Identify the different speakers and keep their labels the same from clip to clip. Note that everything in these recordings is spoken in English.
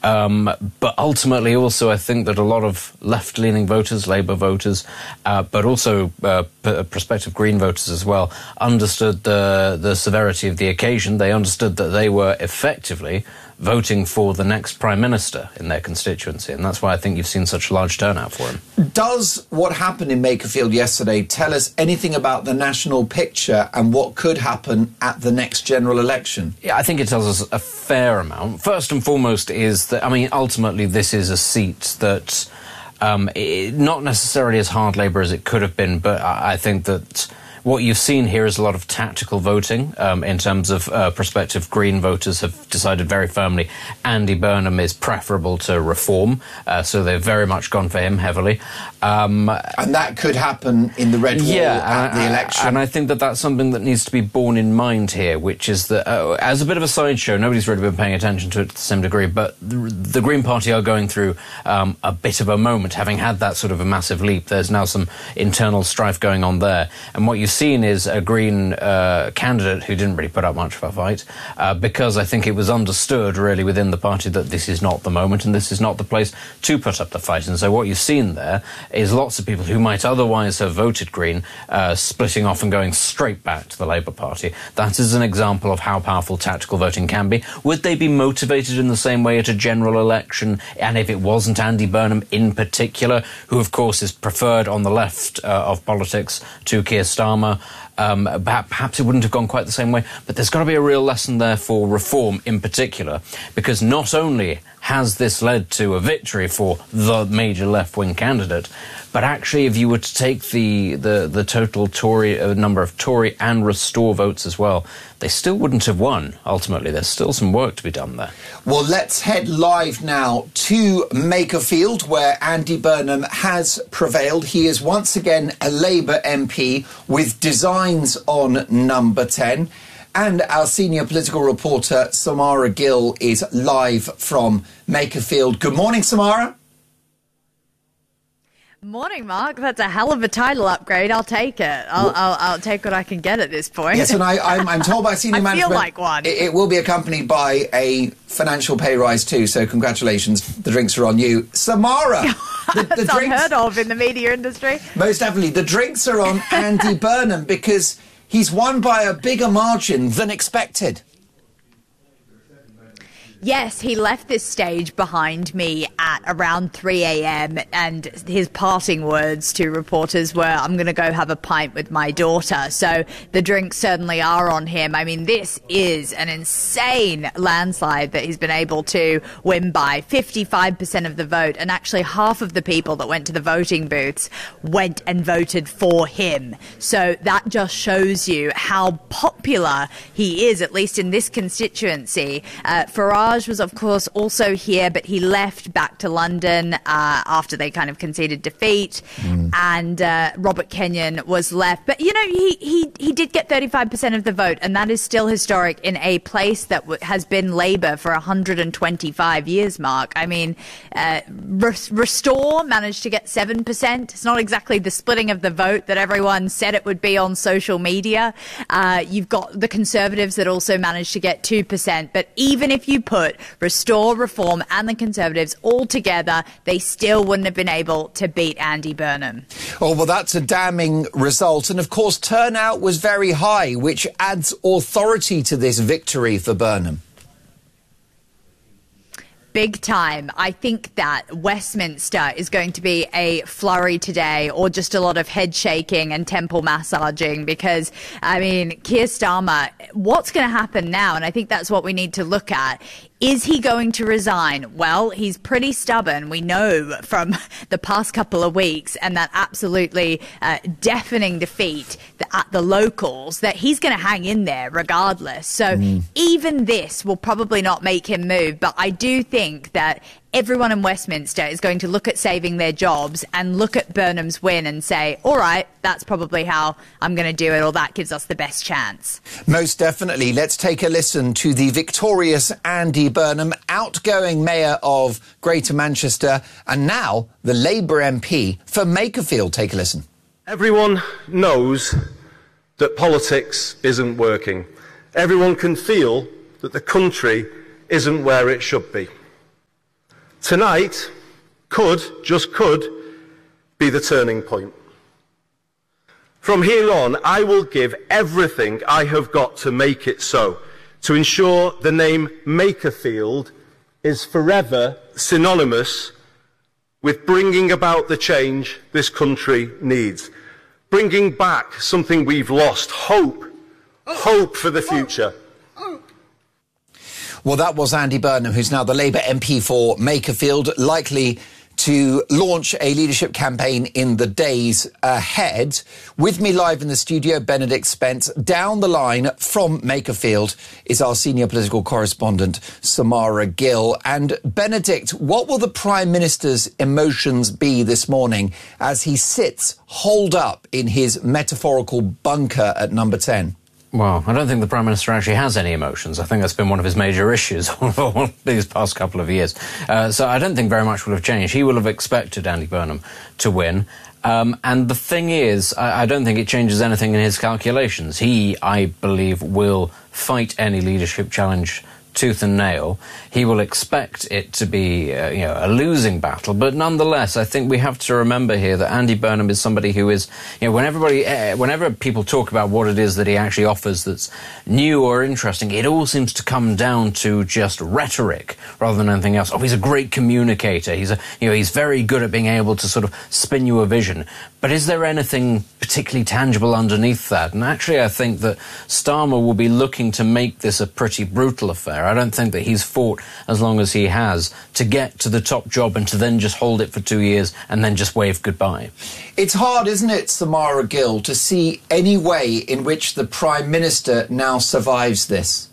Speaker 1: But ultimately, also, I think that a lot of left-leaning voters, Labour voters, but also prospective Green voters as well, understood the severity of the occasion. They understood that they were effectively voting for the next Prime Minister in their constituency, and that's why I think you've seen such a large turnout for him.
Speaker 2: Does what happened in Makerfield yesterday tell us anything about the national picture and what could happen at the next general election?
Speaker 1: Yeah, I think it tells us a fair amount. First and foremost is that, I mean, ultimately this is a seat that, not necessarily as hard Labour as it could have been, but I think that what you've seen here is a lot of tactical voting in terms of prospective Green voters have decided very firmly Andy Burnham is preferable to Reform, so they've very much gone for him heavily.
Speaker 2: And that could happen in the Red Wall at the election.
Speaker 1: And I think that that's something that needs to be borne in mind here, which is that as a bit of a sideshow, nobody's really been paying attention to it to the same degree, but the Green Party are going through a bit of a moment, having had that sort of a massive leap. There's now some internal strife going on there, and what you've seen is a Green candidate who didn't really put up much of a fight because I think it was understood really within the party that this is not the moment and this is not the place to put up the fight. And so what you've seen there is lots of people who might otherwise have voted Green splitting off and going straight back to the Labour Party. That is an example of how powerful tactical voting can be. Would they be motivated in the same way at a general election? And if it wasn't Andy Burnham in particular, who of course is preferred on the left of politics to Keir Starmer, perhaps it wouldn't have gone quite the same way. But there's got to be a real lesson there for Reform in particular, because not only has this led to a victory for the major left-wing candidate, but actually if you were to take the total Tory number of Tory and Restore votes as well, they still wouldn't have won. Ultimately, there's still some work to be done there.
Speaker 2: Well, let's head live now to Makerfield, where Andy Burnham has prevailed. He is once again a Labour MP with designs on number 10. And our senior political reporter, Samara Gill, is live from Makerfield. Good morning, Samara.
Speaker 3: Morning, Mark. That's a hell of a title upgrade. I'll take it. I'll take what I can get at this point.
Speaker 2: Yes, and I'm told by senior management
Speaker 3: I feel like one.
Speaker 2: It will be accompanied by a financial pay rise too. So congratulations. The drinks are on you, Samara.
Speaker 3: That's unheard of in the media industry.
Speaker 2: Most definitely, the drinks are on Andy Burnham because he's won by a bigger margin than expected.
Speaker 3: Yes, he left this stage behind me at around 3 a.m. and his parting words to reporters were, I'm going to go have a pint with my daughter. So the drinks certainly are on him. I mean, this is an insane landslide that he's been able to win by 55% of the vote. And actually half of the people that went to the voting booths went and voted for him. So that just shows you how popular he is, at least in this constituency. Farage was, of course, also here, but he left back to London after they kind of conceded defeat. And Robert Kenyon was left. But, you know, he did get 35% of the vote, and that is still historic in a place that has been Labour for 125 years, Mark. I mean, Restore managed to get 7%. It's not exactly the splitting of the vote that everyone said it would be on social media. You've got the Conservatives that also managed to get 2%. But even if you put Restore, Reform and the Conservatives all together, they still wouldn't have been able to beat Andy Burnham.
Speaker 2: Oh, well, that's a damning result. And, of course, turnout was very high, which adds authority to this victory for Burnham.
Speaker 3: Big time. I think that Westminster is going to be a flurry today, or just a lot of head shaking and temple massaging, because, I mean, Keir Starmer, what's going to happen now? And I think that's what we need to look at. Is he going to resign? Well, he's pretty stubborn. We know from the past couple of weeks and that absolutely deafening defeat at the locals that he's going to hang in there regardless. So even this will probably not make him move. But I do think that everyone in Westminster is going to look at saving their jobs and look at Burnham's win and say, all right, that's probably how I'm going to do it, or that gives us the best chance.
Speaker 2: Most definitely. Let's take a listen to the victorious Andy Burnham, outgoing Mayor of Greater Manchester, and now the Labour MP for Makerfield. Take a listen.
Speaker 4: Everyone knows that politics isn't working. Everyone can feel that the country isn't where it should be. Tonight just could, be the turning point. From here on, I will give everything I have got to make it so, to ensure the name Makerfield is forever synonymous with bringing about the change this country needs. Bringing back something we've lost, hope for the future.
Speaker 2: Well, that was Andy Burnham, who's now the Labour MP for Makerfield, likely to launch a leadership campaign in the days ahead. With me live in the studio, Benedict Spence. Down the line from Makerfield is our senior political correspondent, Samara Gill. And Benedict, what will the Prime Minister's emotions be this morning as he sits holed up in his metaphorical bunker at number 10?
Speaker 1: Well, I don't think the Prime Minister actually has any emotions. I think that's been one of his major issues these past couple of years. So I don't think very much will have changed. He will have expected Andy Burnham to win. And the thing is, I don't think it changes anything in his calculations. He, I believe, will fight any leadership challenge tooth and nail. He will expect it to be a losing battle, but nonetheless I think we have to remember here that Andy Burnham is somebody who is, whenever people talk about what it is that he actually offers that's new or interesting, it all seems to come down to just rhetoric rather than anything else. Oh, he's a great communicator. He's very good at being able to sort of spin you a vision. But is there anything particularly tangible underneath that? And actually I think that Starmer will be looking to make this a pretty brutal affair. I don't think that he's fought as long as he has to get to the top job and to then just hold it for 2 years and then just wave goodbye.
Speaker 2: It's hard, isn't it, Samara Gill, to see any way in which the Prime Minister now survives this?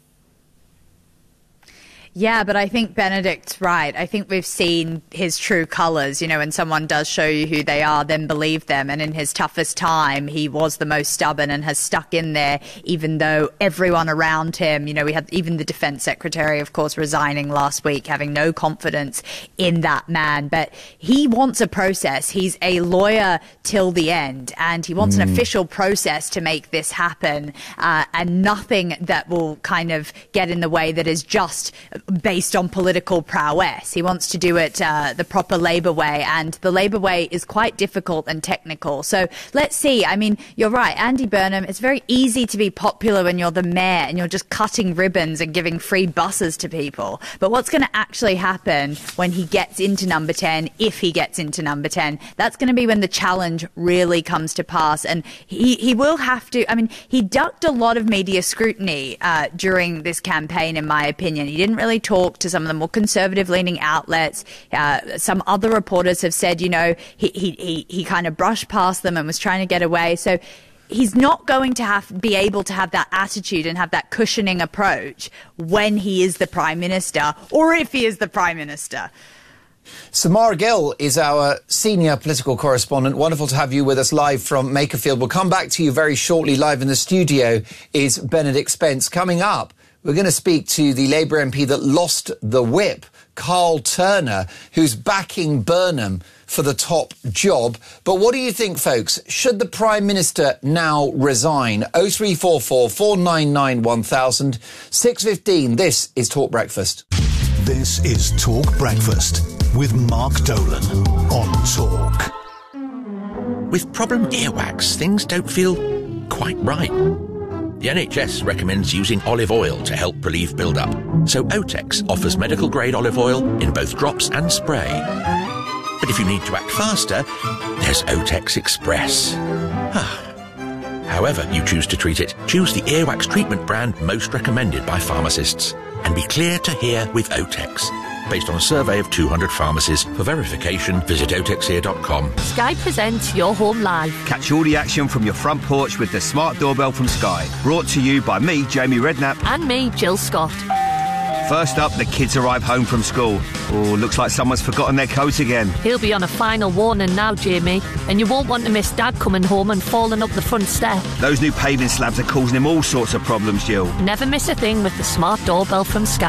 Speaker 3: Yeah, but I think Benedict's right. I think we've seen his true colours. When someone does show you who they are, then believe them. And in his toughest time, he was the most stubborn and has stuck in there, even though everyone around him, we had even the Defence Secretary, of course, resigning last week, having no confidence in that man. But he wants a process. He's a lawyer till the end, and he wants an official process to make this happen, and nothing that will kind of get in the way that is just based on political prowess. He wants to do it the proper Labour way, and the Labour way is quite difficult and technical. So let's see. I mean, you're right, Andy Burnham, it's very easy to be popular when you're the mayor and you're just cutting ribbons and giving free buses to people. But what's going to actually happen when he gets into number 10, if he gets into number 10, that's going to be when the challenge really comes to pass. And he will have to, he ducked a lot of media scrutiny during this campaign, in my opinion. He didn't really talk to some of the more conservative-leaning outlets. Some other reporters have said, he kind of brushed past them and was trying to get away. So he's not going to be able to have that attitude and have that cushioning approach when he is the Prime Minister, or if he is the Prime Minister.
Speaker 2: Samara Gill is our senior political correspondent. Wonderful to have you with us live from Makerfield. We'll come back to you very shortly. Live in the studio is Benedict Spence. Coming up, we're going to speak to the Labour MP that lost the whip, Carl Turner, who's backing Burnham for the top job. But what do you think, folks? Should the Prime Minister now resign? 0344 499 1000 6:15. This is Talk Breakfast.
Speaker 5: This is Talk Breakfast with Mark Dolan on Talk.
Speaker 6: With problem earwax, things don't feel quite right. The NHS recommends using olive oil to help relieve build-up, so Otex offers medical-grade olive oil in both drops and spray. But if you need to act faster, there's Otex Express. However you choose to treat it, choose the earwax treatment brand most recommended by pharmacists, and be clear to hear with Otex. Based on a survey of 200 pharmacies. For verification, visit otexear.com.
Speaker 7: Sky presents Your Home Live.
Speaker 8: Catch all the action from your front porch with the smart doorbell from Sky. Brought to you by me, Jamie Redknapp.
Speaker 7: And me, Jill Scott.
Speaker 8: First up, the kids arrive home from school. Oh, looks like someone's forgotten their coat again.
Speaker 7: He'll be on a final warning now, Jamie. And you won't want to miss Dad coming home and falling up the front step.
Speaker 8: Those new paving slabs are causing him all sorts of problems, Jill.
Speaker 7: Never miss a thing with the smart doorbell from Sky.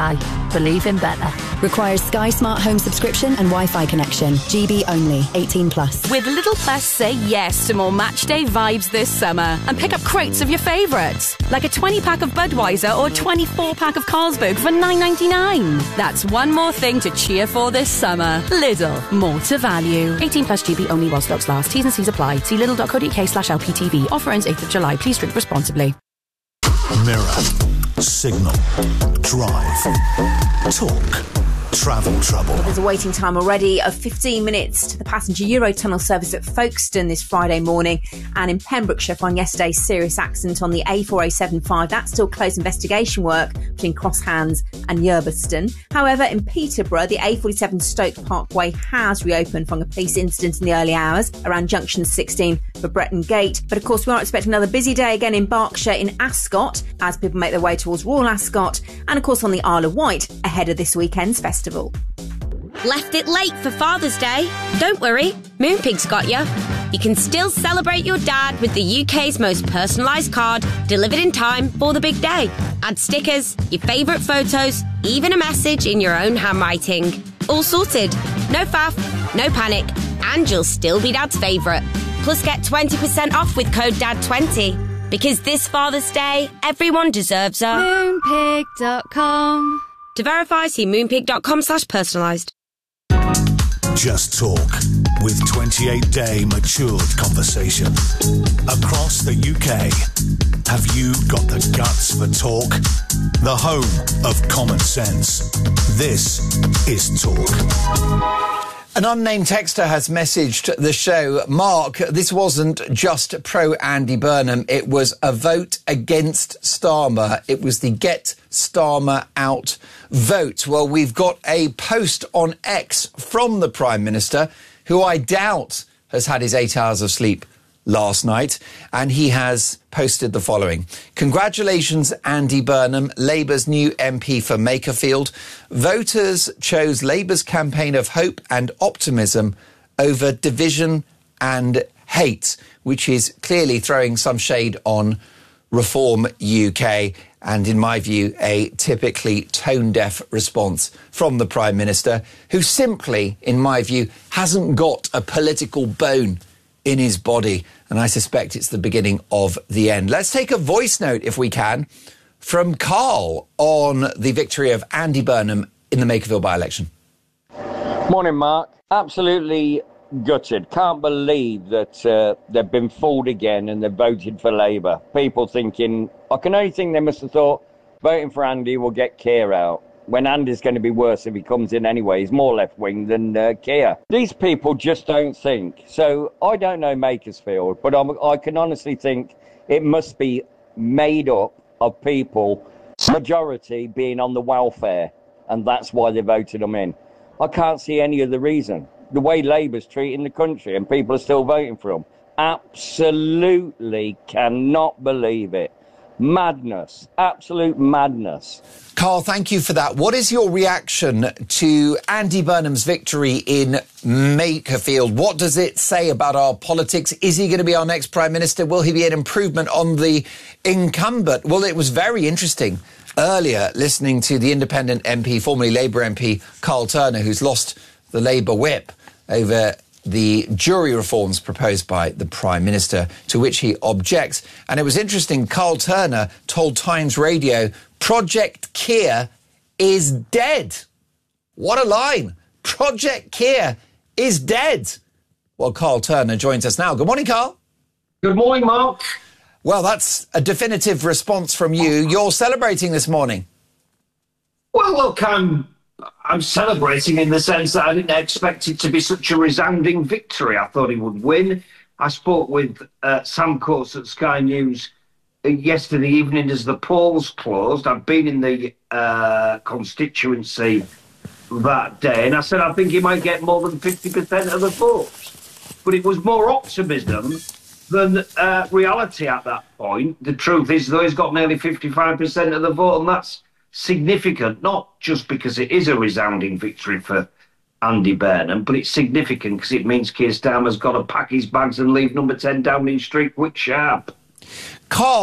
Speaker 7: believing better.
Speaker 9: Requires Sky Smart Home subscription and Wi-Fi connection. GB only. 18 plus.
Speaker 10: With Lidl Plus, say yes to more matchday vibes this summer and pick up crates of your favourites, like a 20-pack of Budweiser or 24-pack of Carlsberg for $9.99. That's one more thing to cheer for this summer. Lidl, more to value. 18 plus GB only while stocks last. T's and C's apply. See lidl.co.uk/LPTV. Offer ends 8th of July. Please drink responsibly.
Speaker 5: Mirror, Signal, Drive, Talk, Travel Trouble.
Speaker 11: Well, there's a waiting time already of 15 minutes to the passenger Eurotunnel service at Folkestone this Friday morning. And in Pembrokeshire, following yesterday's serious accident on the A4075, that's still closed investigation work between Cross Hands and Yerbeston. However, in Peterborough, the A47 Stoke Parkway has reopened following a police incident in the early hours around junction 16 for Bretton Gate. But of course, we are expecting another busy day again in Berkshire in Ascot as people make their way towards Royal Ascot, and of course on the Isle of Wight ahead of this weekend's festival.
Speaker 12: Left it late for Father's Day? Don't worry, Moonpig's got you. You can still celebrate your dad with the UK's most personalised card, delivered in time for the big day. Add stickers, your favourite photos, even a message in your own handwriting. All sorted. No faff, no panic, and you'll still be Dad's favourite. Plus get 20% off with code DAD20. Because this Father's Day, everyone deserves a
Speaker 13: Moonpig.com.
Speaker 12: To verify, see moonpig.com/personalised.
Speaker 5: Just Talk, with 28-day matured conversation. Across the UK, have you got the guts for talk? The home of common sense. This is Talk.
Speaker 2: An unnamed texter has messaged the show, Mark, this wasn't just pro-Andy Burnham, it was a vote against Starmer. It was the Get Starmer Out vote. Well, we've got a post on X from the Prime Minister, who I doubt has had his 8 hours of sleep last night, and he has posted the following. Congratulations, Andy Burnham, Labour's new MP for Makerfield. Voters chose Labour's campaign of hope and optimism over division and hate, which is clearly throwing some shade on Reform UK, and in my view, a typically tone-deaf response from the Prime Minister, who simply, in my view, hasn't got a political bone in his body, and I suspect it's the beginning of the end. Let's take a voice note, if we can, from Carl on the victory of Andy Burnham in the Makerfield by-election.
Speaker 14: Morning, Mark. Absolutely gutted. Can't believe that they've been fooled again and they've voted for Labour. People thinking, I can only think they must have thought voting for Andy will get Keir out, when Andy's going to be worse if he comes in anyway. He's more left-wing than Keir. These people just don't think. So I don't know Makersfield, but I can honestly think it must be made up of people, majority being on the welfare, and that's why they voted them in. I can't see any other reason. The way Labour's treating the country and people are still voting for them. Absolutely cannot believe it. Madness. Absolute madness.
Speaker 2: Carl, thank you for that. What is your reaction to Andy Burnham's victory in Makerfield? What does it say about our politics? Is he going to be our next Prime Minister? Will he be an improvement on the incumbent? Well, it was very interesting earlier listening to the independent MP, formerly Labour MP, Carl Turner, who's lost the Labour whip over the jury reforms proposed by the Prime Minister, to which he objects. And it was interesting, Carl Turner told Times Radio, Project Keir is dead. What a line. Project Keir is dead. Well, Carl Turner joins us now. Good morning, Carl.
Speaker 15: Good morning, Mark.
Speaker 2: Well, that's a definitive response from you. You're celebrating this morning.
Speaker 15: Well, look, I'm celebrating in the sense that I didn't expect it to be such a resounding victory. I thought he would win. I spoke with Sam Coates at Sky News yesterday evening as the polls closed. I've been in the constituency that day, and I said I think he might get more than 50% of the votes. But it was more optimism than reality at that point. The truth is, though, he's got nearly 55% of the vote, and that's significant, not just because it is a resounding victory for Andy Burnham, but it's significant because it means Keir Starmer's got to pack his bags and leave number 10 Downing Street quick sharp.
Speaker 2: Carl,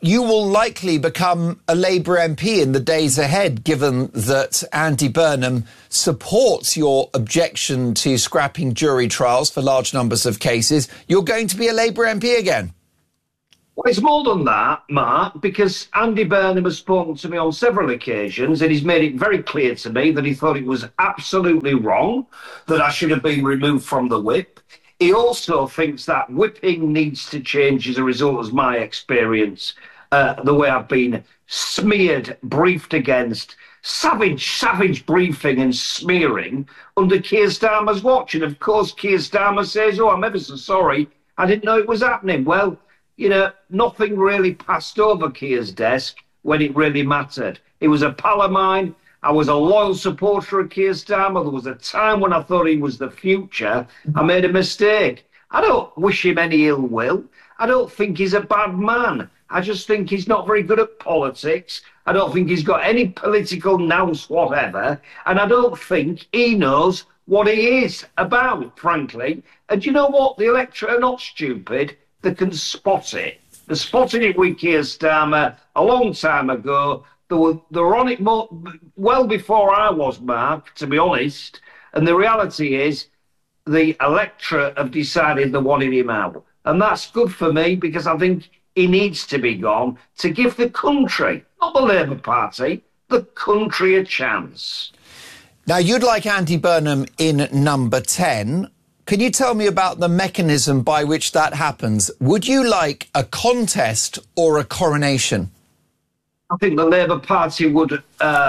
Speaker 2: you will likely become a Labour MP in the days ahead, given that Andy Burnham supports your objection to scrapping jury trials for large numbers of cases. You're going to be a Labour MP again.
Speaker 15: Well, it's more than that, Mark, because Andy Burnham has spoken to me on several occasions and he's made it very clear to me that he thought it was absolutely wrong that I should have been removed from the whip. He also thinks that whipping needs to change as a result of my experience, the way I've been smeared, briefed against, savage briefing and smearing under Keir Starmer's watch. And of course, Keir Starmer says, oh, I'm ever so sorry, I didn't know it was happening. Well, you know, nothing really passed over Keir's desk when it really mattered. He was a pal of mine. I was a loyal supporter of Keir Starmer. There was a time when I thought he was the future. I made a mistake. I don't wish him any ill will. I don't think he's a bad man. I just think he's not very good at politics. I don't think he's got any political nous whatever. And I don't think he knows what he is about, frankly. And you know what? The electorate are not stupid. They can spot it. They spotted it with Keir Starmer a long time ago. They were on it well before I was, Mark, to be honest. And the reality is the electorate have decided they wanted him out. And that's good for me because I think he needs to be gone to give the country, not the Labour Party, the country a chance.
Speaker 2: Now, you'd like Andy Burnham in number 10. Can you tell me about the mechanism by which that happens? Would you like a contest or a coronation?
Speaker 15: I think the Labour Party would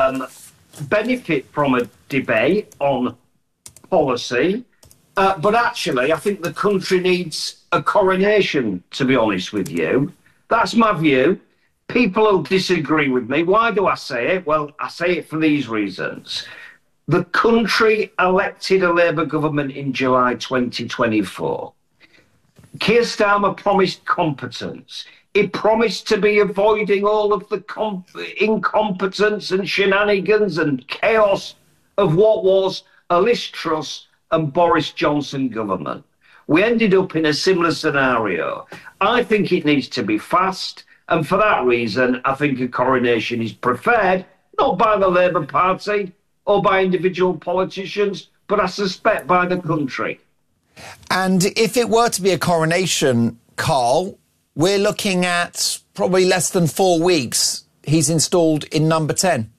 Speaker 15: benefit from a debate on policy. But actually, I think the country needs a coronation, to be honest with you. That's my view. People will disagree with me. Why do I say it? Well, I say it for these reasons. The country elected a Labour government in July 2024. Keir Starmer promised competence. He promised to be avoiding all of the incompetence and shenanigans and chaos of what was a Liz Truss and Boris Johnson government. We ended up in a similar scenario. I think it needs to be fast, and for that reason, I think a coronation is preferred, not by the Labour Party or by individual politicians, but I suspect by the country.
Speaker 2: And if it were to be a coronation, Carl, we're looking at probably less than 4 weeks. He's installed in number 10.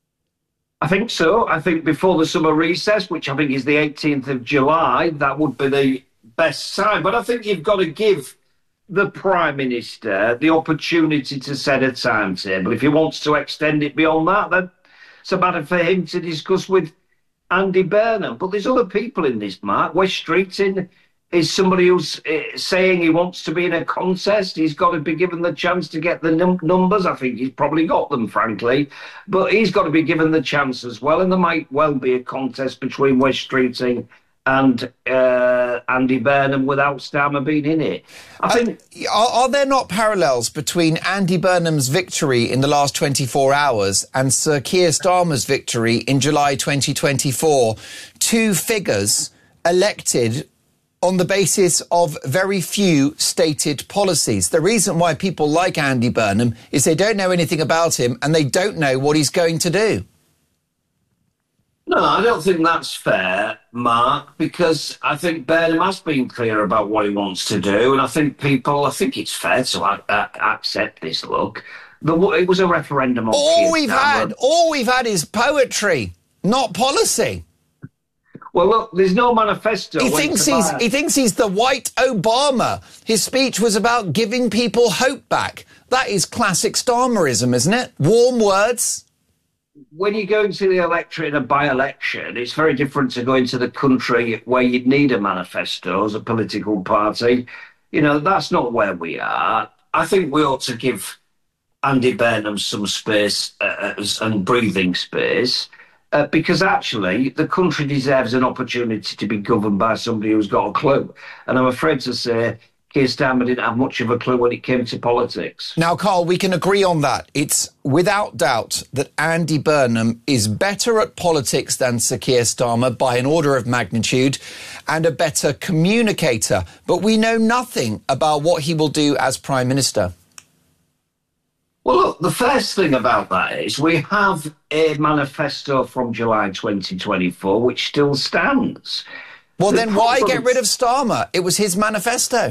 Speaker 15: I think so. I think before the summer recess, which I think is the 18th of July, that would be the best time. But I think you've got to give the Prime Minister the opportunity to set a timetable. If he wants to extend it beyond that, then it's a matter for him to discuss with Andy Burnham. But there's other people in this, Mark. Wes Streeting is somebody who's saying he wants to be in a contest. He's got to be given the chance to get the numbers. I think he's probably got them, frankly. But he's got to be given the chance as well. And there might well be a contest between Wes Streeting and Andy Burnham without Starmer being in it. I think.
Speaker 2: Are there not parallels between Andy Burnham's victory in the last 24 hours and Sir Keir Starmer's victory in July 2024? Two figures elected on the basis of very few stated policies. The reason why people like Andy Burnham is they don't know anything about him and they don't know what he's going to do.
Speaker 15: No, I don't think that's fair, Mark, because I think Burnham has been clear about what he wants to do, and I think it's fair to accept this look. It was a referendum on
Speaker 2: all we've had is poetry, not policy.
Speaker 15: Well, look, there's no manifesto.
Speaker 2: He thinks he's the white Obama. His speech was about giving people hope back. That is classic Starmerism, isn't it? Warm words.
Speaker 15: When you go into the electorate in a by-election, it's very different to going to the country where you'd need a manifesto as a political party. You know, that's not where we are. I think we ought to give Andy Burnham some space and breathing space. Because actually, the country deserves an opportunity to be governed by somebody who's got a clue. And I'm afraid to say, Keir Starmer didn't have much of a clue when it came to politics.
Speaker 2: Now, Carl, we can agree on that. It's without doubt that Andy Burnham is better at politics than Sir Keir Starmer by an order of magnitude and a better communicator. But we know nothing about what he will do as Prime Minister.
Speaker 15: Well, look, the first thing about that is we have a manifesto from July 2024 which still stands.
Speaker 2: Well, then why get rid of Starmer? It was his manifesto.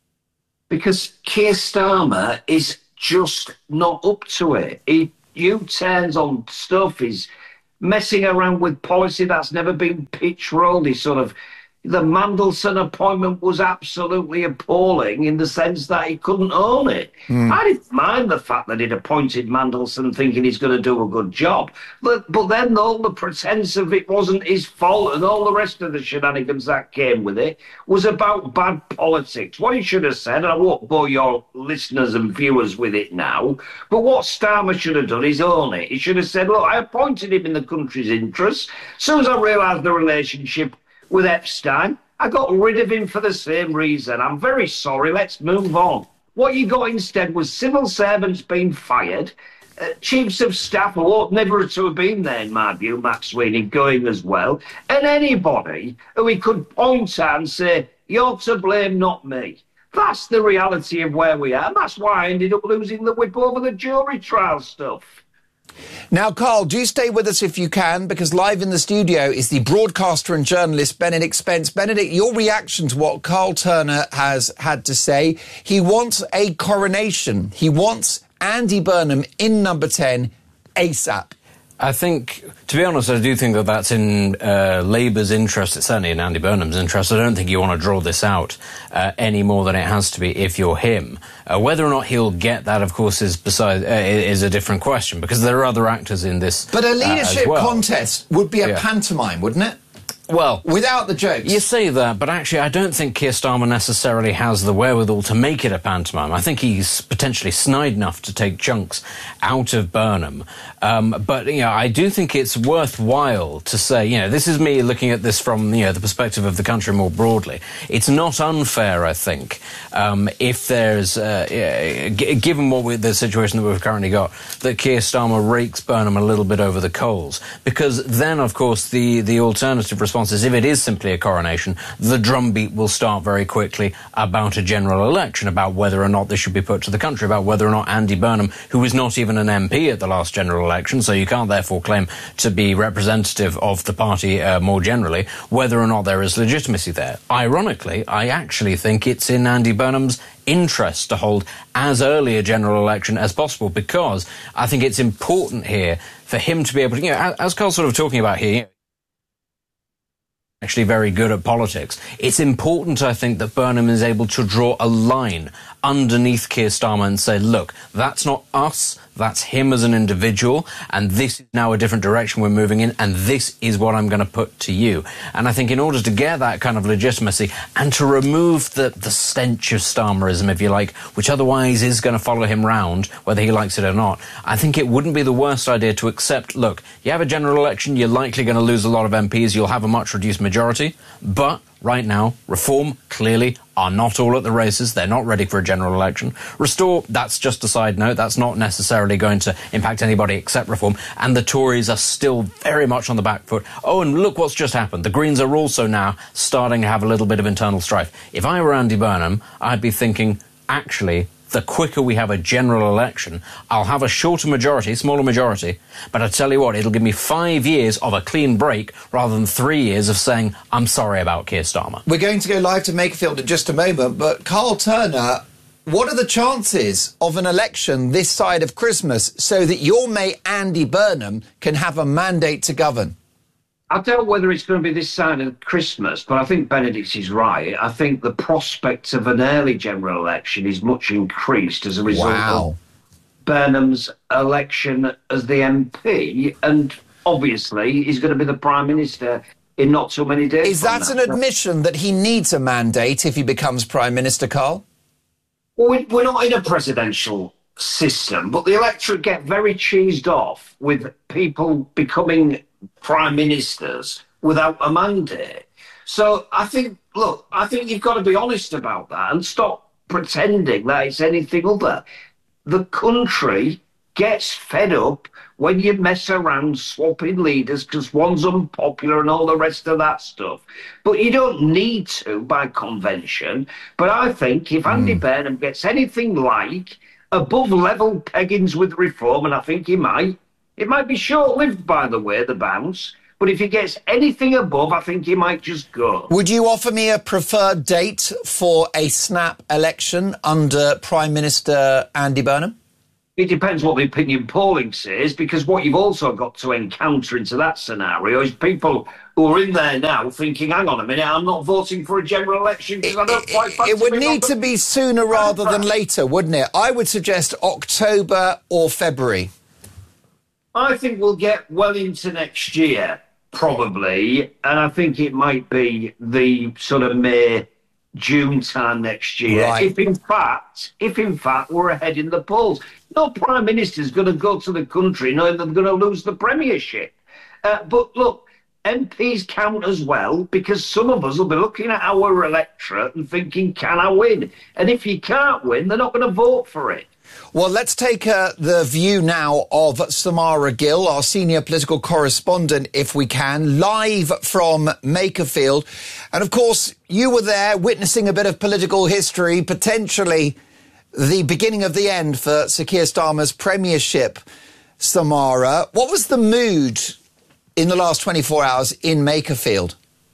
Speaker 15: Because Keir Starmer is just not up to it. He U-turns on stuff. He's messing around with policy that's never been pitch-rolled. The Mandelson appointment was absolutely appalling in the sense that he couldn't own it. I didn't mind the fact that he'd appointed Mandelson thinking he's going to do a good job. But then all the pretense of it wasn't his fault and all the rest of the shenanigans that came with it was about bad politics. What he should have said, and I won't bore your listeners and viewers with it now, but what Starmer should have done is own it. He should have said, look, I appointed him in the country's interests. As soon as I realised the relationship with Epstein, I got rid of him for the same reason. I'm very sorry, let's move on. What you got instead was civil servants being fired, chiefs of staff who ought never to have been there, in my view, Matt Sweeney going as well, and anybody who he could point at and say, you're to blame, not me. That's the reality of where we are, and that's why I ended up losing the whip over the jury trial stuff.
Speaker 2: Now, Carl, do stay with us if you can, because live in the studio is the broadcaster and journalist Benedict Spence. Benedict, your reaction to what Carl Turner has had to say. He wants a coronation. He wants Andy Burnham in number 10 ASAP.
Speaker 1: I think, to be honest, I do think that that's in Labour's interest. It's certainly in Andy Burnham's interest. I don't think you want to draw this out any more than it has to be if you're him. Whether or not he'll get that, of course, is a different question, because there are other actors in this.
Speaker 2: But a leadership contest would be a pantomime, wouldn't it?
Speaker 1: Well,
Speaker 2: without the jokes.
Speaker 1: You say that, but actually I don't think Keir Starmer necessarily has the wherewithal to make it a pantomime. I think he's potentially snide enough to take chunks out of Burnham. But, I do think it's worthwhile to say, this is me looking at this from, the perspective of the country more broadly. It's not unfair, I think, if there's, given the situation that we've currently got, that Keir Starmer rakes Burnham a little bit over the coals. Because then, of course, the alternative response is, if it is simply a coronation, the drumbeat will start very quickly about a general election, about whether or not this should be put to the country, about whether or not Andy Burnham, who was not even an MP at the last general election, so you can't therefore claim to be representative of the party more generally, whether or not there is legitimacy there. Ironically, I actually think it's in Andy Burnham's interest to hold as early a general election as possible, because I think it's important here for him to be able to, as Carl's sort of talking about here, actually very good at politics. It's important, I think, that Burnham is able to draw a line underneath Keir Starmer and say, look, that's not us, that's him as an individual, and this is now a different direction we're moving in, and this is what I'm going to put to you. And I think in order to get that kind of legitimacy and to remove the stench of Starmerism, if you like, which otherwise is going to follow him round, whether he likes it or not, I think it wouldn't be the worst idea to accept, look, you have a general election, you're likely going to lose a lot of MPs, you'll have a much reduced majority, but right now, Reform clearly are not all at the races. They're not ready for a general election. Restore, that's just a side note. That's not necessarily going to impact anybody except Reform. And the Tories are still very much on the back foot. Oh, and look what's just happened. The Greens are also now starting to have a little bit of internal strife. If I were Andy Burnham, I'd be thinking, actually, the quicker we have a general election, I'll have a shorter majority, smaller majority, but I tell you what, it'll give me 5 years of a clean break rather than 3 years of saying, I'm sorry about Keir Starmer.
Speaker 2: We're going to go live to Makerfield in just a moment, but Carl Turner, what are the chances of an election this side of Christmas so that your mate Andy Burnham can have a mandate to govern?
Speaker 15: I don't know whether it's going to be this side of Christmas, but I think Benedict is right. I think the prospect of an early general election is much increased as a result of Burnham's election as the MP, and obviously he's going to be the Prime Minister in not so many days.
Speaker 2: Is that an admission that he needs a mandate if he becomes Prime Minister, Carl?
Speaker 15: Well, we're not in a presidential system, but the electorate get very cheesed off with people becoming prime ministers without a mandate. So I think you've got to be honest about that and stop pretending that it's anything other. The country gets fed up when you mess around swapping leaders because one's unpopular and all the rest of that stuff. But you don't need to by convention. But I think if Andy Burnham gets anything like above level peggings with reform, and I think he might. It might be short-lived, by the way, the bounce, but if he gets anything above, I think he might just go.
Speaker 2: Would you offer me a preferred date for a snap election under Prime Minister Andy Burnham?
Speaker 15: It depends what the opinion polling says, because what you've also got to encounter into that scenario is people who are in there now thinking, hang on a minute, I'm not voting for a general election because I don't quite fancy
Speaker 2: it would need to be sooner rather than later, wouldn't it? I would suggest October or February.
Speaker 15: I think we'll get well into next year, probably, and I think it might be the sort of May, June time next year.
Speaker 2: Right.
Speaker 15: If in fact we're ahead in the polls. No Prime Minister's going to go to the country knowing they're going to lose the Premiership. But look, MPs count as well, because some of us will be looking at our electorate and thinking, can I win? And if you can't win, they're not going to vote for it.
Speaker 2: Well, let's take the view now of Samara Gill, our senior political correspondent, if we can, live from Makerfield. And of course, you were there witnessing a bit of political history, potentially the beginning of the end for Sir Keir Starmer's premiership. Samara, what was the mood in the last 24 hours in Makerfield?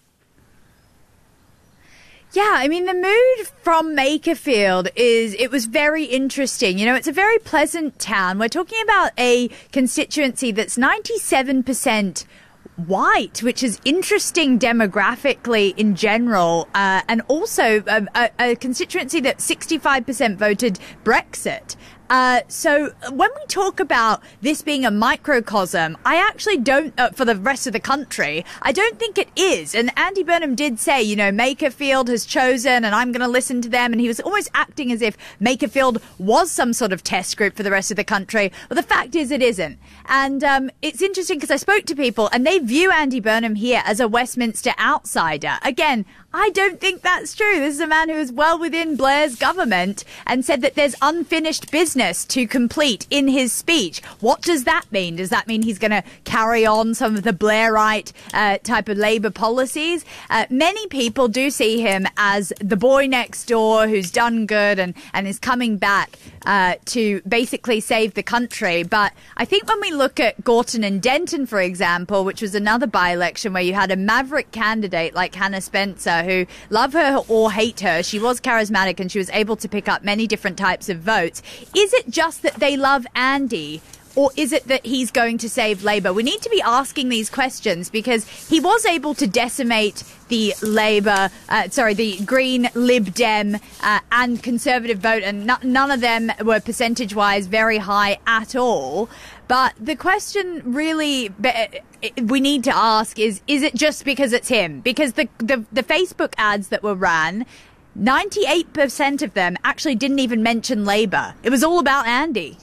Speaker 3: Yeah, I mean, the mood from Makerfield it was very interesting. You know, it's a very pleasant town. We're talking about a constituency that's 97% white, which is interesting demographically in general, and also a constituency that 65% voted Brexit. So when we talk about this being a microcosm, I actually don't, for the rest of the country, I don't think it is. And Andy Burnham did say, you know, Makerfield has chosen and I'm going to listen to them. And he was almost acting as if Makerfield was some sort of test group for the rest of the country. But the fact is it isn't. And it's interesting because I spoke to people and they view Andy Burnham here as a Westminster outsider. Again, I don't think that's true. This is a man who is well within Blair's government and said that there's unfinished business to complete in his speech. What does that mean? Does that mean he's going to carry on some of the Blairite type of Labour policies? Many people do see him as the boy next door who's done good and is coming back to basically save the country. But I think when we look at Gorton and Denton, for example, which was another by-election where you had a maverick candidate like Hannah Spencer, who, love her or hate her, she was charismatic and she was able to pick up many different types of votes. Is it just that they love Andy, or is it that he's going to save Labour? We need to be asking these questions because he was able to decimate the the Green, Lib Dem and Conservative vote, and none of them were percentage-wise very high at all. But the question really we need to ask is it just because it's him? Because the Facebook ads that were ran, 98% of them actually didn't even mention Labour. It was all about Andy.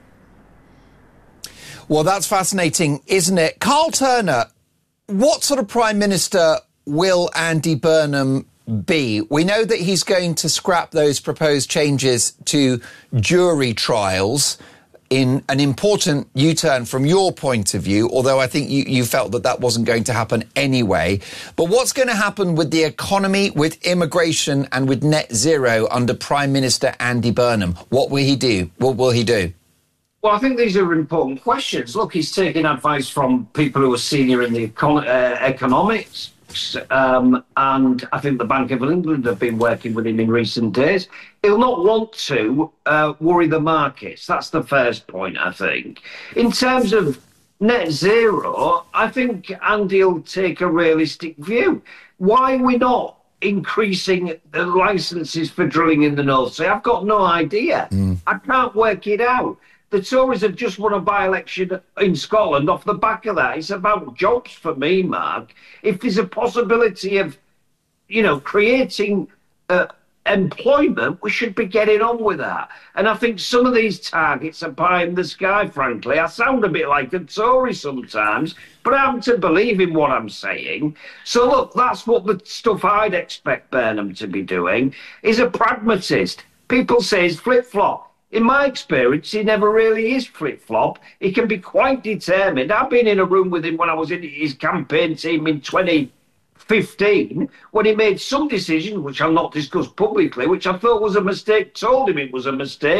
Speaker 2: Well, that's fascinating, isn't it? Carl Turner, what sort of Prime Minister will Andy Burnham be? We know that he's going to scrap those proposed changes to jury trials in an important U-turn from your point of view, although I think you felt that wasn't going to happen anyway. But what's going to happen with the economy, with immigration and with net zero under Prime Minister Andy Burnham? What will he do? What will he do?
Speaker 15: Well, I think these are important questions. Look, he's taking advice from people who are senior in the economics. And I think the Bank of England have been working with him in recent days. He'll not want to worry the markets. That's the first point, I think. In terms of net zero, I think Andy will take a realistic view. Why are we not increasing the licences for drilling in the North Sea? I've got no idea. I can't work it out. The Tories have just won a by-election in Scotland off the back of that. It's about jobs for me, Mark. If there's a possibility of, you know, creating employment, we should be getting on with that. And I think some of these targets are pie in the sky, frankly. I sound a bit like a Tory sometimes, but I happen to believe in what I'm saying. So, look, that's what the stuff I'd expect Burnham to be doing. He's a pragmatist. People say he's flip-flop. In my experience, he never really is flip-flop. He can be quite determined. I've been in a room with him when I was in his campaign team in 2015, when he made some decisions, which I'll not discuss publicly, which I thought was a mistake, told him it was a mistake,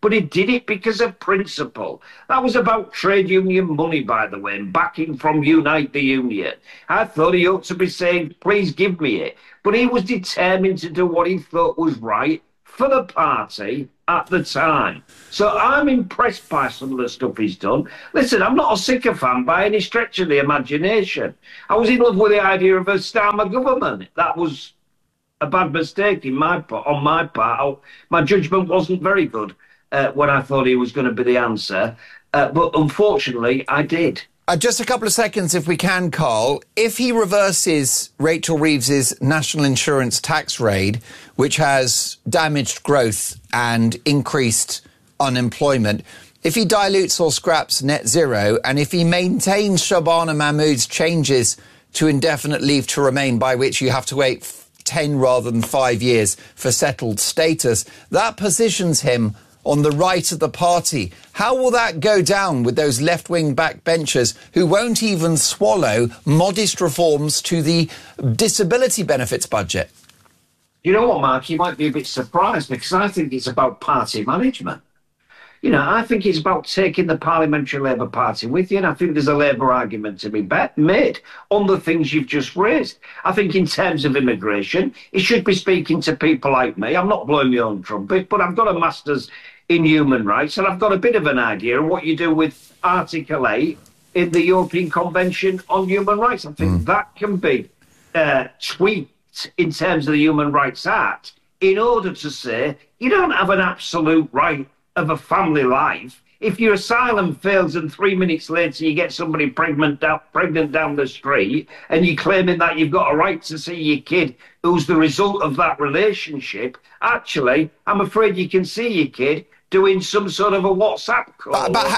Speaker 15: But he did it because of principle. That was about trade union money, by the way, and backing from Unite the Union. I thought he ought to be saying, please give me it. But he was determined to do what he thought was right for the party at the time. So I'm impressed by some of the stuff he's done. Listen, I'm not a sycophant by any stretch of the imagination. I was in love with the idea of a Starmer government. That was a bad mistake on my part. My judgment wasn't very good when I thought he was going to be the answer. But unfortunately, I did.
Speaker 2: Just a couple of seconds, if we can, Carl. If he reverses Rachel Reeves's national insurance tax raid, which has damaged growth and increased unemployment, if he dilutes or scraps net zero, and if he maintains Shabana Mahmood's changes to indefinite leave to remain, by which you have to wait 10 rather than 5 years for settled status, that positions him on the right of the party. How will that go down with those left-wing backbenchers who won't even swallow modest reforms to the disability benefits budget?
Speaker 15: You know what, Mark? You might be a bit surprised because I think it's about party management. You know, I think it's about taking the Parliamentary Labour Party with you, and I think there's a Labour argument to be made on the things you've just raised. I think in terms of immigration, it should be speaking to people like me. I'm not blowing my own trumpet, but I've got a master's in human rights, and I've got a bit of an idea of what you do with Article 8 in the European Convention on Human Rights. I think that can be tweaked in terms of the Human Rights Act in order to say you don't have an absolute right of a family life. If your asylum fails and 3 minutes later you get somebody pregnant down the street and you're claiming that you've got a right to see your kid who's the result of that relationship, actually, I'm afraid you can see your kid doing some sort of a WhatsApp call.
Speaker 2: But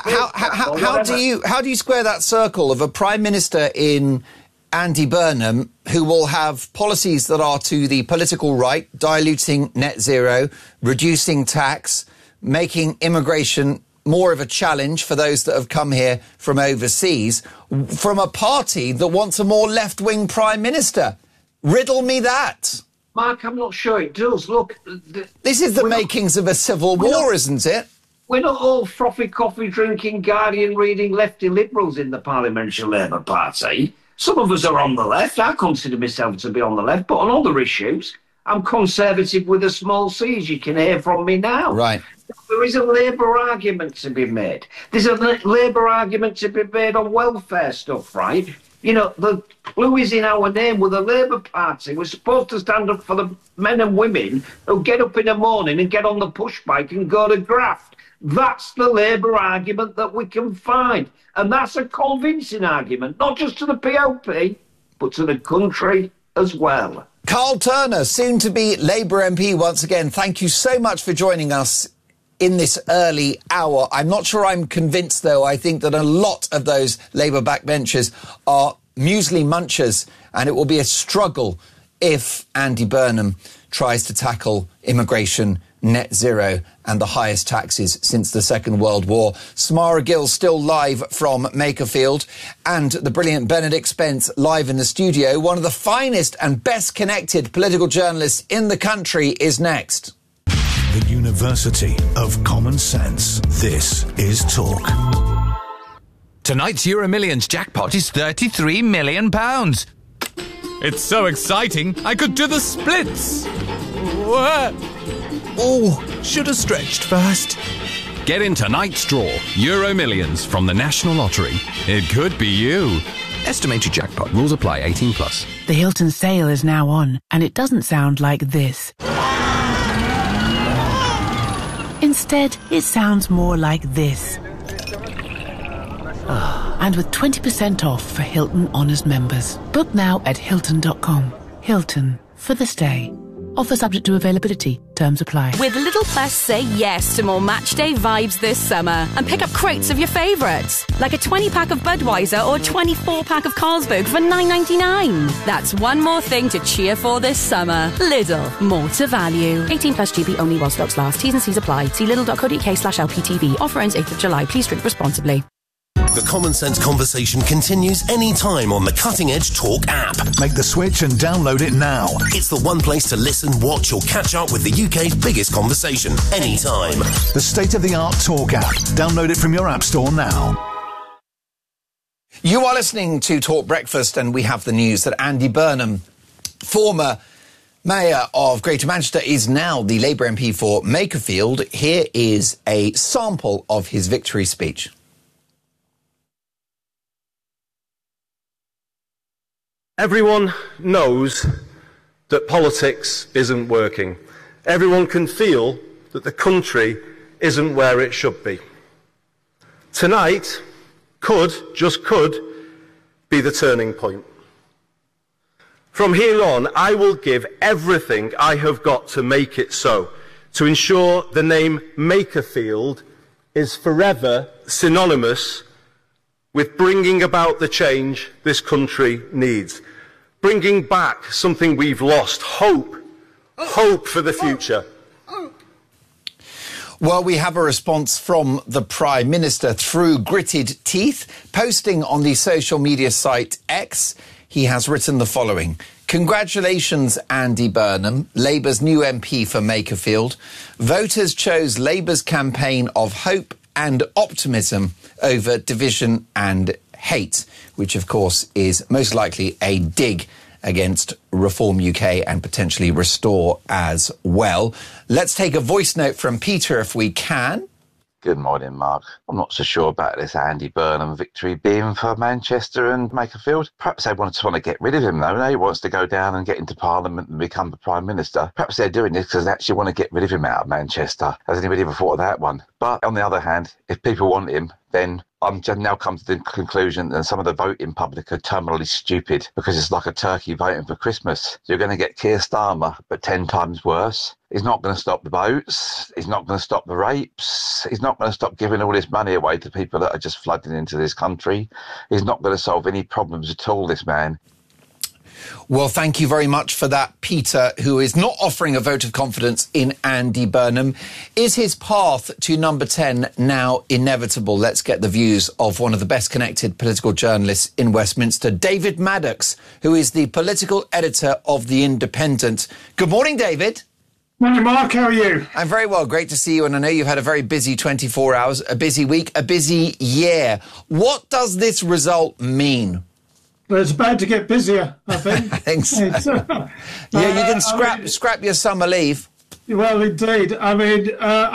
Speaker 2: how do you square that circle of a Prime Minister in Andy Burnham who will have policies that are to the political right, diluting net zero, reducing tax, making immigration more of a challenge for those that have come here from overseas, from a party that wants a more left-wing Prime Minister? Riddle me that.
Speaker 15: Mark, I'm not sure it does. Look...
Speaker 2: This is the makings of a civil war, isn't it?
Speaker 15: We're not all frothy coffee-drinking, Guardian-reading lefty liberals in the Parliamentary Labour Party. Some of us are on the left. I consider myself to be on the left, but on other issues, I'm conservative with a small c, as you can hear from me now.
Speaker 2: Right.
Speaker 15: There is a Labour argument to be made. There's a Labour argument to be made on welfare stuff, right? You know, the clue is in our name. We're the Labour Party. We're supposed to stand up for the men and women who get up in the morning and get on the push bike and go to graft. That's the Labour argument that we can find. And that's a convincing argument, not just to the POP, but to the country as well.
Speaker 2: Carl Turner, soon to be Labour MP once again. Thank you so much for joining us in this early hour. I'm not sure I'm convinced, though. I think that a lot of those Labour backbenchers are muesli munchers, and it will be a struggle if Andy Burnham tries to tackle immigration, net zero and the highest taxes since the Second World War. Samara Gill still live from Makerfield, and the brilliant Benedict Spence live in the studio. One of the finest and best connected political journalists in the country is next.
Speaker 5: The University of Common Sense. This is Talk.
Speaker 13: Tonight's Euro Millions jackpot is £33 million. It's so exciting, I could do the splits.
Speaker 16: Oh, should have stretched first.
Speaker 13: Get in tonight's draw, Euro Millions from the National Lottery. It could be you.
Speaker 16: Estimated jackpot. Rules apply. 18 plus.
Speaker 17: The Hilton sale is now on, and it doesn't sound like this. Instead, it sounds more like this. And with 20% off for Hilton Honors members. Book now at Hilton.com. Hilton, for the stay. Offer subject to availability. Terms apply.
Speaker 10: With Lidl Plus, say yes to more matchday vibes this summer and pick up crates of your favourites, like a 20-pack of Budweiser or 24-pack of Carlsberg for $9.99. That's one more thing to cheer for this summer. Lidl, more to value. 18 plus GB only while stocks last. T's and C's apply. See lidl.co.uk/LPTV. Offer ends 8th of July. Please drink responsibly.
Speaker 18: The Common Sense conversation continues anytime on the Cutting Edge Talk app.
Speaker 5: Make the switch and download it now.
Speaker 18: It's the one place to listen, watch or catch up with the UK's biggest conversation anytime.
Speaker 5: The state-of-the-art Talk app. Download it from your app store now.
Speaker 2: You are listening to Talk Breakfast, and we have the news that Andy Burnham, former Mayor of Greater Manchester, is now the Labour MP for Makerfield. Here is a sample of his victory speech.
Speaker 4: Everyone knows that politics isn't working. Everyone can feel that the country isn't where it should be. Tonight could, just could, be the turning point. From here on, I will give everything I have got to make it so, to ensure the name Makerfield is forever synonymous with bringing about the change this country needs. Bringing back something we've lost, hope. Hope for the future.
Speaker 2: Well, we have a response from the Prime Minister through gritted teeth. Posting on the social media site X, he has written the following. Congratulations, Andy Burnham, Labour's new MP for Makerfield. Voters chose Labour's campaign of hope and optimism over division and hate, which of course is most likely a dig against Reform UK and potentially Restore as well. Let's take a voice note from Peter if we can.
Speaker 19: Good morning, Mark. I'm not so sure about this Andy Burnham victory being for Manchester and Makerfield. Perhaps they want to get rid of him, though. He wants to go down and get into Parliament and become the Prime Minister. Perhaps they're doing this because they actually want to get rid of him out of Manchester. Has anybody ever thought of that one? But on the other hand, if people want him, then I'm just now come to the conclusion that some of the voting public are terminally stupid because it's like a turkey voting for Christmas. You're going to get Keir Starmer, but 10 times worse. He's not going to stop the votes. He's not going to stop the rapes. He's not going to stop giving all this money away to people that are just flooding into this country. He's not going to solve any problems at all, this man.
Speaker 2: Well, thank you very much for that, Peter, who is not offering a vote of confidence in Andy Burnham. Is his path to number 10 now inevitable? Let's get the views of one of the best connected political journalists in Westminster, David Maddox, who is the political editor of The Independent. Good morning, David.
Speaker 20: Morning, Mark. How are you?
Speaker 2: I'm very well. Great to see you. And I know you've had a very busy 24 hours, a busy week, a busy year. What does this result mean?
Speaker 20: Well, it's about to get busier, I think.
Speaker 2: I think so. You can scrap your summer leave.
Speaker 20: Well, indeed. I mean,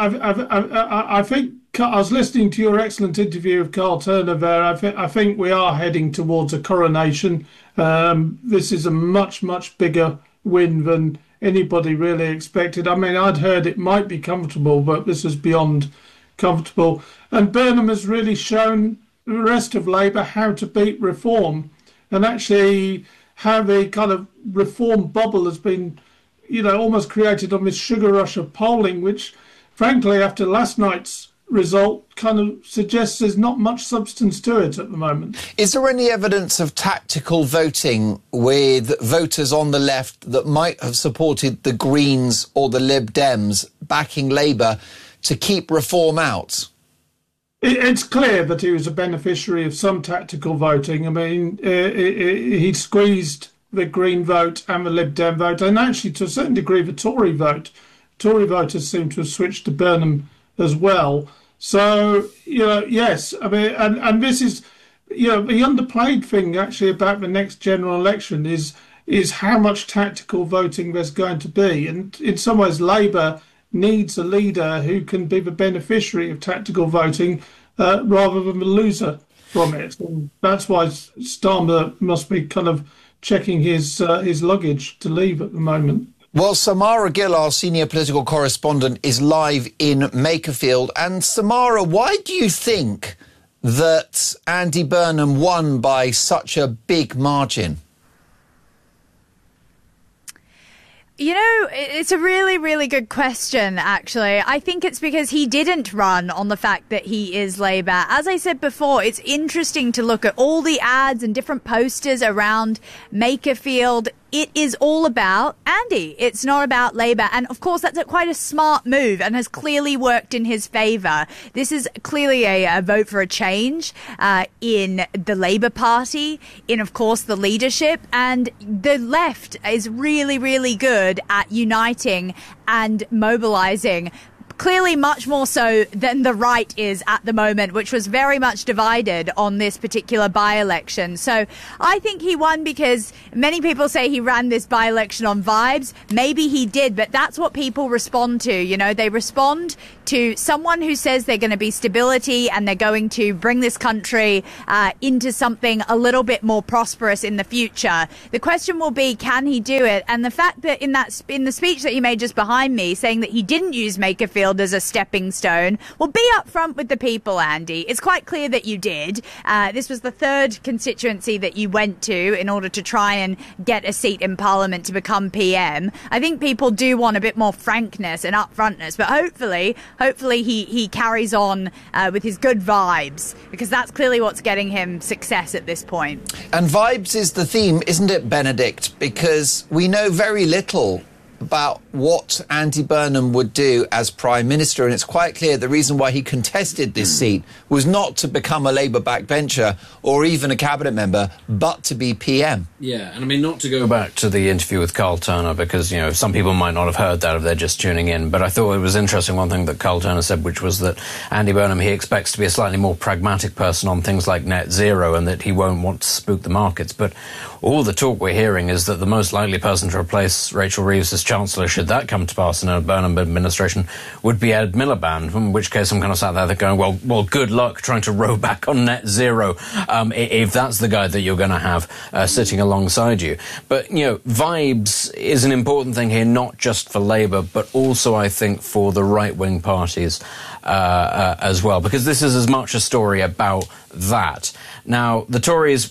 Speaker 20: I think I was listening to your excellent interview of Carl Turner there. I think we are heading towards a coronation. This is a much, much bigger win than anybody really expected. I mean, I'd heard it might be comfortable, but this is beyond comfortable. And Burnham has really shown the rest of Labour how to beat Reform. And actually how the kind of Reform bubble has been, almost created on this sugar rush of polling, which, frankly, after last night's result, kind of suggests there's not much substance to it at the moment.
Speaker 2: Is there any evidence of tactical voting with voters on the left that might have supported the Greens or the Lib Dems backing Labour to keep Reform out?
Speaker 20: It's clear that he was a beneficiary of some tactical voting. I mean, he squeezed the Green vote and the Lib Dem vote, and actually, to a certain degree, the Tory vote. Tory voters seem to have switched to Burnham as well. So, yes, I mean, and this is, the underplayed thing, actually, about the next general election is how much tactical voting there's going to be. And in some ways, Labour needs a leader who can be the beneficiary of tactical voting rather than the loser from it. And that's why Starmer must be kind of checking his luggage to leave at the moment.
Speaker 2: Well, Samara Gill, our senior political correspondent, is live in Makerfield. And Samara, why do you think that Andy Burnham won by such a big margin?
Speaker 3: It's a really, really good question, actually. I think it's because he didn't run on the fact that he is Labour. As I said before, it's interesting to look at all the ads and different posters around Makerfield. it is all about Andy. It's not about Labour. And of course, that's quite a smart move and has clearly worked in his favour. This is clearly a vote for a change in the Labour Party, in, of course, the leadership. And the left is really, really good at uniting and mobilising. Clearly much more so than the right is at the moment, which was very much divided on this particular by-election. So I think he won because many people say he ran this by-election on vibes. Maybe he did, but that's what people respond to. You know, they respond to someone who says they're going to be stability and they're going to bring this country into something a little bit more prosperous in the future. The question will be, can he do it? And the fact that in the speech that he made just behind me, saying that he didn't use Makerfield as a stepping stone, well, be upfront with the people, Andy. It's quite clear that you did. This was the third constituency that you went to in order to try and get a seat in Parliament to become PM. I think people do want a bit more frankness and upfrontness, but hopefully he carries on with his good vibes, because that's clearly what's getting him success at this point.
Speaker 2: And vibes is the theme, isn't it, Benedict? Because we know very little about what Andy Burnham would do as Prime Minister, and it's quite clear the reason why he contested this seat was not to become a Labour backbencher or even a cabinet member, but to be PM.
Speaker 1: Yeah, and I mean, not to go back to the interview with Carl Turner, because, you know, some people might not have heard that if they're just tuning in, but I thought it was interesting, one thing that Carl Turner said, which was that Andy Burnham, he expects to be a slightly more pragmatic person on things like net zero, and that he won't want to spook the markets. But all the talk we're hearing is that the most likely person to replace Rachel Reeves as Chancellor, should that come to pass in a Burnham administration, would be Ed Miliband, in which case I'm kind of sat there going, well, good luck trying to row back on net zero if that's the guy that you're going to have sitting alongside you. But, you know, vibes is an important thing here, not just for Labour, but also, I think, for the right-wing parties as well, because this is as much a story about that. Now, the Tories,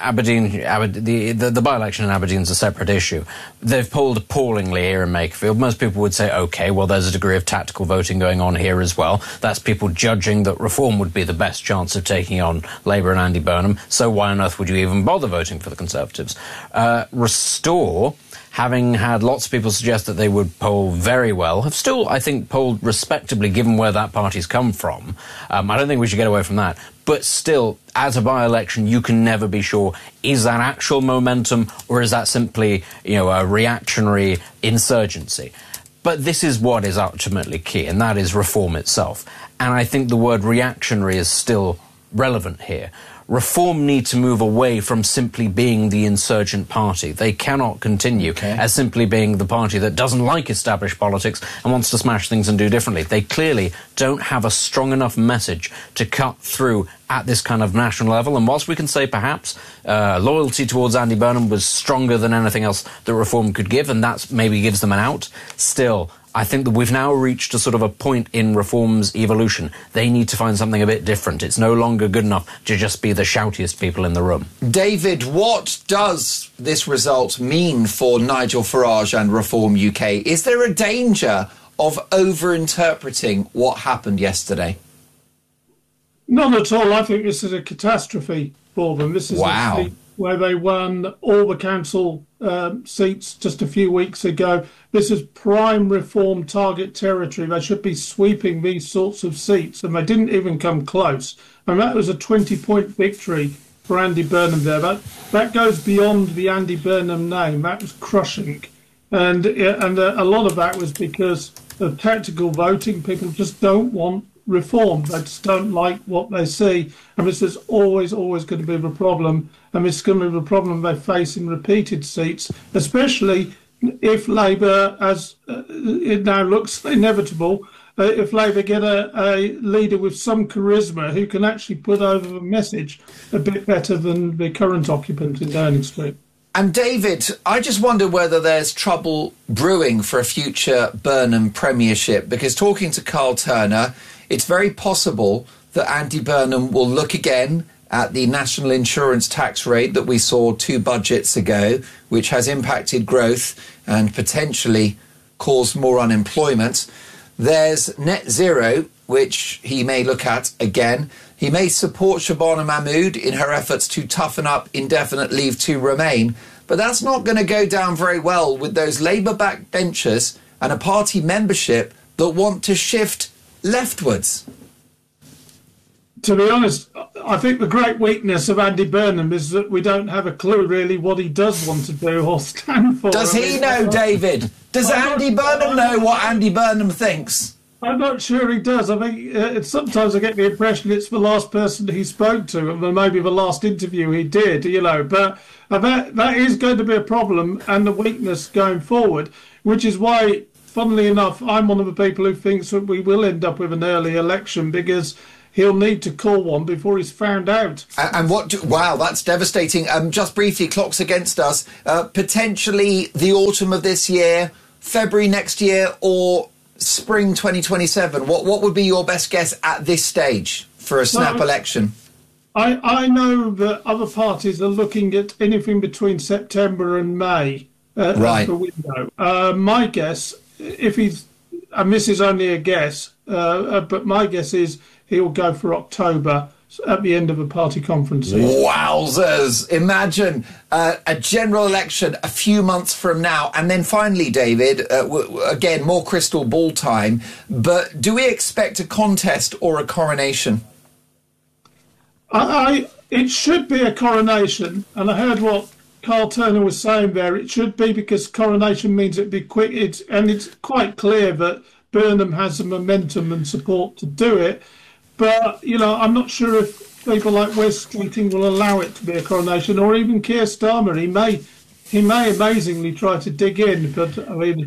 Speaker 1: the by-election in Aberdeen is a separate issue. They've polled appallingly here in Makerfield. Most people would say, OK, well, there's a degree of tactical voting going on here as well. That's people judging that Reform would be the best chance of taking on Labour and Andy Burnham. So why on earth would you even bother voting for the Conservatives? Restore, having had lots of people suggest that they would poll very well, have still, I think, polled respectably given where that party's come from. I don't think we should get away from that. But still, as a by-election, you can never be sure, is that actual momentum or is that simply, you know, a reactionary insurgency? But this is what is ultimately key, and that is Reform itself. And I think the word reactionary is still relevant here. Reform need to move away from simply being the insurgent party. They cannot continue as simply being the party that doesn't like established politics and wants to smash things and do differently. They clearly don't have a strong enough message to cut through at this kind of national level. And whilst we can say perhaps loyalty towards Andy Burnham was stronger than anything else that Reform could give, and that maybe gives them an out, still, I think that we've now reached a sort of a point in Reform's evolution. They need to find something a bit different. It's no longer good enough to just be the shoutiest people in the room.
Speaker 2: David, what does this result mean for Nigel Farage and Reform UK? Is there a danger of over-interpreting what happened yesterday?
Speaker 20: None at all. I think this is a catastrophe for them. This is a seat where they won all the council seats just a few weeks ago. This is prime Reform target territory. They should be sweeping these sorts of seats, and they didn't even come close. And that was a 20-point victory for Andy Burnham there. That goes beyond the Andy Burnham name. That was crushing. And a lot of that was because of tactical voting. People just don't want Reform. They just don't like what they see. And this is always going to be the problem. And it's going to be the problem they face in repeated seats, especially if Labour, as it now looks inevitable, if Labour get a leader with some charisma who can actually put over the message a bit better than the current occupant in Downing Street.
Speaker 2: And David, I just wonder whether there's trouble brewing for a future Burnham premiership, because talking to Carl Turner, it's very possible that Andy Burnham will look again at the national insurance tax rate that we saw 2 budgets ago, which has impacted growth and potentially caused more unemployment. There's net zero, which he may look at again. He may support Shabana Mahmood in her efforts to toughen up indefinite leave to remain. but that's not going to go down very well with those Labour backbenchers and a party membership that want to shift leftwards.
Speaker 20: To be honest, I think the great weakness of Andy Burnham is that we don't have a clue really what he does want to do or stand for.
Speaker 2: Does he know, David? Does Andy Burnham know what Andy Burnham thinks?
Speaker 20: I'm not sure he does. I think sometimes I get the impression it's the last person he spoke to, and maybe the last interview he did, But that is going to be a problem and a weakness going forward, which is why, funnily enough, I'm one of the people who thinks that we will end up with an early election, because he'll need to call one before he's found out.
Speaker 2: And wow, that's devastating. Just briefly, clock's against us. Potentially the autumn of this year, February next year, or spring 2027. What would be your best guess at this stage for a snap election?
Speaker 20: I know that other parties are looking at anything between September and May as the window. My guess, and this is only a guess, but my guess is he'll go for October at the end of a party conference.
Speaker 2: Wowzers! Imagine a general election a few months from now. And then finally, David, again, more crystal ball time, but do we expect a contest or a coronation?
Speaker 20: It should be a coronation, and I heard what Carl Turner was saying there. It should be, because coronation means it'd be quick, and it's quite clear that Burnham has the momentum and support to do it. But, I'm not sure if people like Wes Keating will allow it to be a coronation, or even Keir Starmer. He may amazingly try to dig in, but,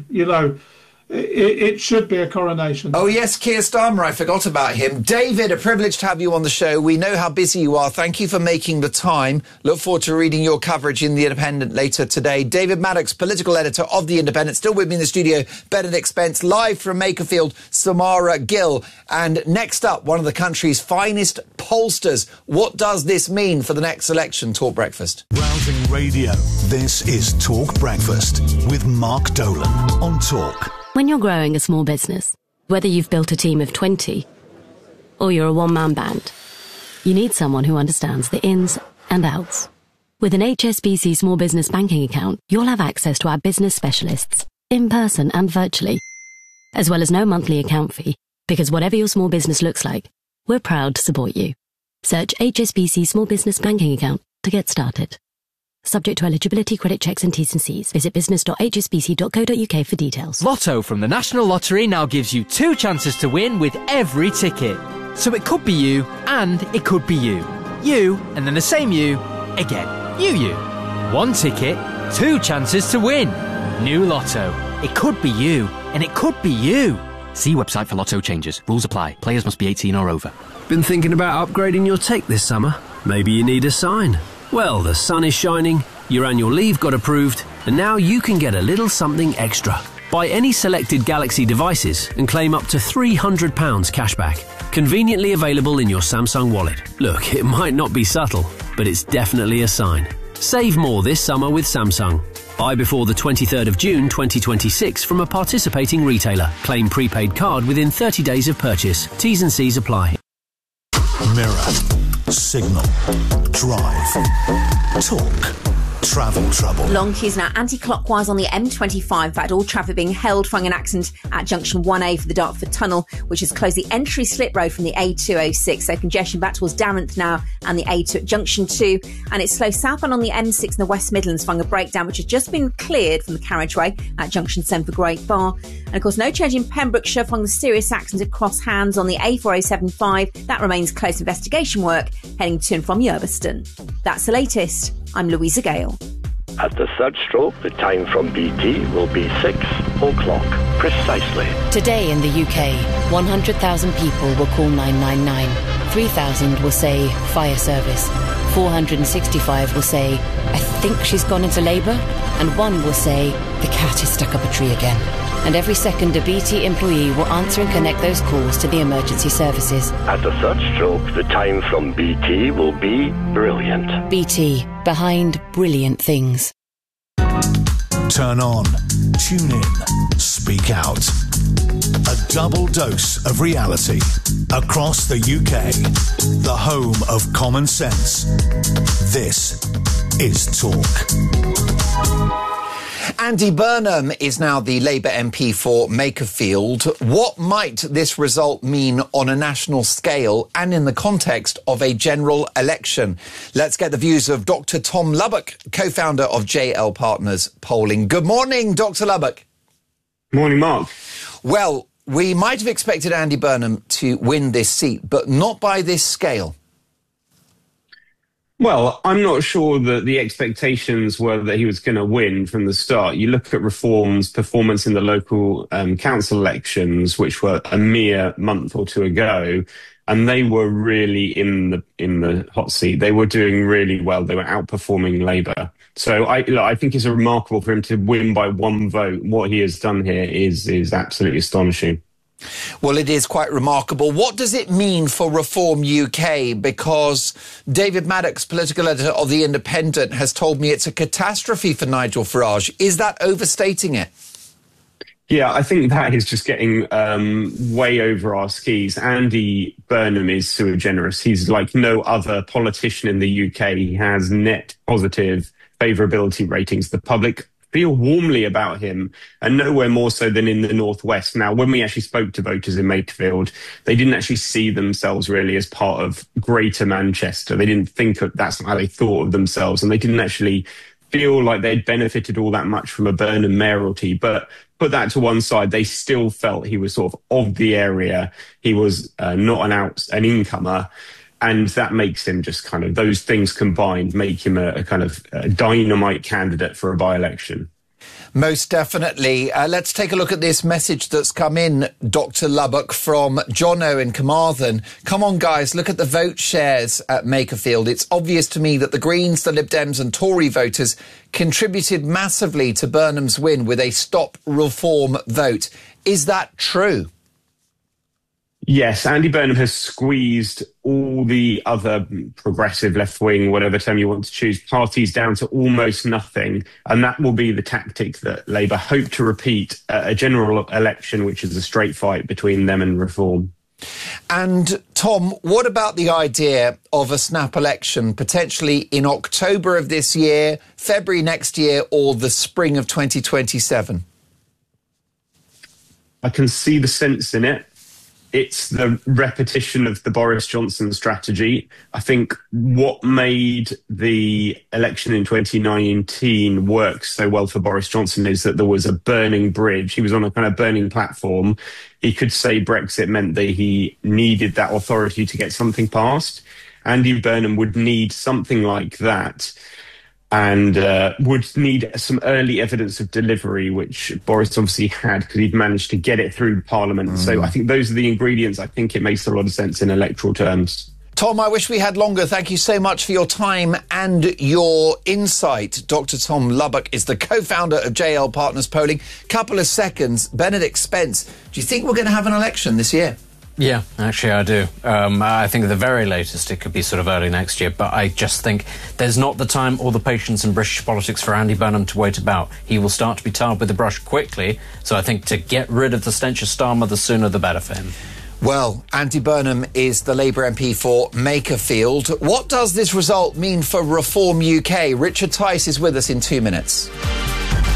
Speaker 20: it should be a coronation.
Speaker 2: Oh, yes, Keir Starmer, I forgot about him. David, a privilege to have you on the show. We know how busy you are. Thank you for making the time. Look forward to reading your coverage in The Independent later today. David Maddox, political editor of The Independent, still with me in the studio. Benedict Spence, live from Makerfield, Samara Gill. And next up, one of the country's finest pollsters. What does this mean for the next election? Talk Breakfast.
Speaker 5: Rousing Radio. This is Talk Breakfast with Mark Dolan on Talk.
Speaker 21: When you're growing a small business, whether you've built a team of 20 or you're a one-man band, you need someone who understands the ins and outs. With an HSBC Small Business Banking account, you'll have access to our business specialists, in person and virtually, as well as no monthly account fee, because whatever your small business looks like, we're proud to support you. Search HSBC Small Business Banking account to get started. Subject to eligibility, credit checks and T's and C's. Visit business.hsbc.co.uk for details.
Speaker 22: Lotto from the National Lottery now gives you 2 chances to win with every ticket. So it could be you and it could be you. You and then the same you again. You. 1 ticket, 2 chances to win. New Lotto. It could be you and it could be you. See website for Lotto changes. Rules apply. Players must be 18 or over.
Speaker 23: Been thinking about upgrading your take this summer? Maybe you need a sign. Well, the sun is shining, your annual leave got approved, and now you can get a little something extra. Buy any selected Galaxy devices and claim up to £300 cashback. Conveniently available in your Samsung wallet. Look, it might not be subtle, but it's definitely a sign. Save more this summer with Samsung. Buy before the 23rd of June 2026 from a participating retailer. Claim prepaid card within 30 days of purchase. T's and C's apply.
Speaker 5: Mirror, Signal, Drive, Talk, Travel Trouble.
Speaker 11: Long queues now anti-clockwise on the M25. In fact, all traffic being held following an accident at junction 1A for the Dartford Tunnel, which has closed the entry slip road from the A206. So congestion back towards Darenth now and the A2 at junction 2. And it's slow southbound on the M6 in the West Midlands following a breakdown, which has just been cleared from the carriageway at junction 7 for Great Bar. And of course, no change in Pembrokeshire following the serious accident at Cross Hands on the A4075. That remains close investigation work heading to and from Yerbeston. That's the latest. I'm Louisa Gale.
Speaker 24: At the third stroke, the time from BT will be 6 o'clock precisely.
Speaker 21: Today in the UK, 100,000 people will call 999. 3,000 will say fire service. 465 will say, I think she's gone into labour. And 1 will say, the cat is stuck up a tree again. And every second a BT employee will answer and connect those calls to the emergency services.
Speaker 24: At the third stroke, the time from BT will be brilliant.
Speaker 21: BT, behind brilliant things.
Speaker 5: Turn on, tune in, speak out. A double dose of reality across the UK. The home of common sense. This is Talk.
Speaker 2: Andy Burnham is now the Labour MP for Makerfield. What might this result mean on a national scale and in the context of a general election? Let's get the views of Dr. Tom Lubbock, co-founder of JL Partners Polling. Good morning, Dr. Lubbock.
Speaker 6: Morning, Mark.
Speaker 2: Well, we might have expected Andy Burnham to win this seat, but not by this scale.
Speaker 6: Well, I'm not sure that the expectations were that he was going to win from the start. You look at Reform's performance in the local council elections, which were a mere month or two ago, and they were really in the hot seat. They were doing really well. They were outperforming Labour. So I think it's remarkable for him to win by one vote. What he has done here is absolutely astonishing.
Speaker 2: Well, it is quite remarkable. What does it mean for Reform UK? Because David Maddox, political editor of The Independent, has told me it's a catastrophe for Nigel Farage. Is that overstating it?
Speaker 6: Yeah, I think that is just getting way over our skis. Andy Burnham is sui generis. He's like no other politician in the UK. He has net positive favourability ratings. The public feel warmly about him, and nowhere more so than in the Northwest. Now, when we actually spoke to voters in Makerfield, they didn't actually see themselves really as part of Greater Manchester. They didn't think that's how they thought of themselves, and they didn't actually feel like they'd benefited all that much from a Burnham mayoralty. But put that to one side, they still felt he was sort of the area. He was not an incomer. And that makes him just kind of, those things combined make him a kind of dynamite candidate for a by-election.
Speaker 2: Most definitely. Let's take a look at this message that's come in, Dr. Lubbock, from Jono in Carmarthen. Come on, guys, look at the vote shares at Makerfield. It's obvious to me that the Greens, the Lib Dems and Tory voters contributed massively to Burnham's win with a stop reform vote. Is that true?
Speaker 6: Yes, Andy Burnham has squeezed all the other progressive, left-wing, whatever term you want to choose, parties down to almost nothing. And that will be the tactic that Labour hope to repeat at a general election, which is a straight fight between them and Reform.
Speaker 2: And Tom, what about the idea of a snap election potentially in October of this year, February next year, or the spring of 2027?
Speaker 6: I can see the sense in it. It's the repetition of the Boris Johnson strategy. I think what made the election in 2019 work so well for Boris Johnson is that there was a burning bridge. He was on a kind of burning platform. He could say Brexit meant that he needed that authority to get something passed. Andy Burnham would need something like that, and would need some early evidence of delivery, which Boris obviously had because he'd managed to get it through Parliament. So I think those are the ingredients. I think it makes a lot of sense in electoral terms.
Speaker 2: Tom, I wish we had longer. Thank you so much for your time and your insight. Dr. Tom Lubbock is the co-founder of JL Partners Polling. Couple of seconds. Benedict Spence, do you think we're going to have an election this year?
Speaker 1: Yeah, actually I do. I think at the very latest it could be sort of early next year, but I just think there's not the time or the patience in British politics for Andy Burnham to wait about. He will start to be tarred with the brush quickly, so I think to get rid of the stench of Starmer, the sooner the better for him.
Speaker 2: Well, Andy Burnham is the Labour MP for Makerfield. What does this result mean for Reform UK? Richard Tice is with us in 2 minutes.